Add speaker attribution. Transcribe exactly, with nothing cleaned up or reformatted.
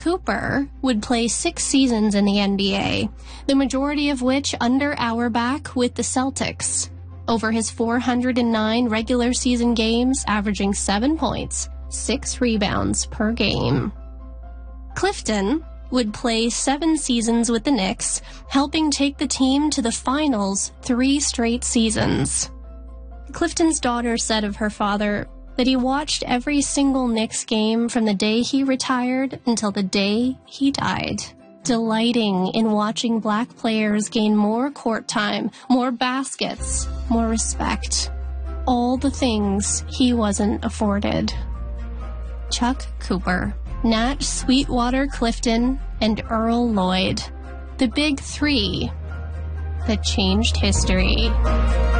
Speaker 1: Cooper would play six seasons in the N B A, the majority of which under Auerbach with the Celtics. Over his four hundred nine regular season games, averaging seven points, six rebounds per game. Clifton would play seven seasons with the Knicks, helping take the team to the finals three straight seasons. Clifton's daughter said of her father that he watched every single Knicks game from the day he retired until the day he died, delighting in watching black players gain more court time, more baskets, more respect. All the things he wasn't afforded. Chuck Cooper, Nat Sweetwater Clifton, and Earl Lloyd. The big three that changed history.